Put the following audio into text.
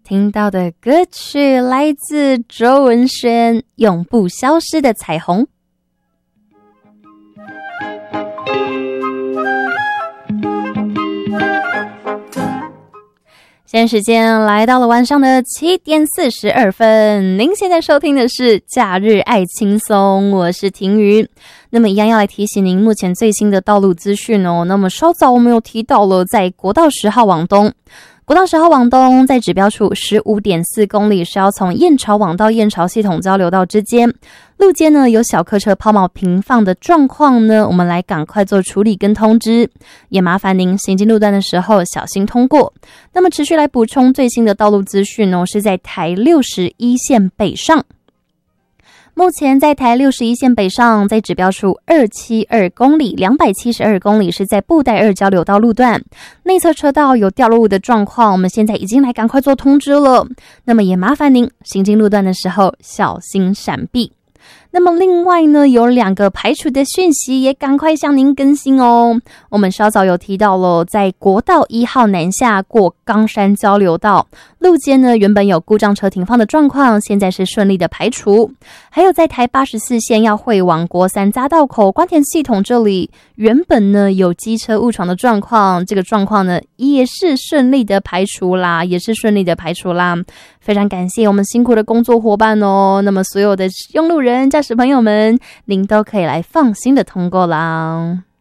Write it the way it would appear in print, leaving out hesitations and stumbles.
听到的歌曲来自周文轩《永不消失的彩虹》。现在时间来到了晚上的7点42分，您现在收听的是假日爱轻松，我是婷瑜。那么一样要来提醒您目前最新的道路资讯哦。那么稍早我们有提到了，在国道10号往东，国道10号往东在指标处 15.4 公里是要从燕巢往到燕巢系统交流道之间，路肩呢有小客车抛锚停放的状况呢，我们来赶快做处理跟通知，也麻烦您行经路段的时候小心通过。那么持续来补充最新的道路资讯哦，是在台61线北上。目前在台61线北上，在指标处272公里272公里是在布袋2交流道路段，内侧车道有掉落物的状况，我们现在已经来赶快做通知了。那么也麻烦您行经路段的时候小心闪避。那么另外呢，有2个排除的讯息也赶快向您更新哦。我们稍早有提到了，在国道1号南下过冈山交流道路肩呢，原本有故障车停放的状况，现在是顺利的排除。还有在台84线要会往国三匝道口关田系统这里，原本呢有机车误闯的状况，这个状况呢也是顺利的排除啦，非常感谢我们辛苦的工作伙伴哦。那么所有的用路人、驾驶朋友们，您都可以来放心的通过啦。